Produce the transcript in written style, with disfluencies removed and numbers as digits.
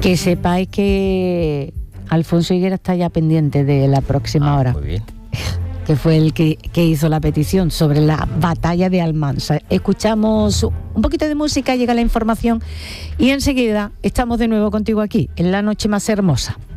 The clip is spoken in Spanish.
Que sepáis que Alfonso Higuera está ya pendiente de la próxima hora. Muy bien. Que fue el que hizo la petición sobre la batalla de Almansa. Escuchamos un poquito de música, llega la información y enseguida estamos de nuevo contigo aquí, en La Noche Más Hermosa.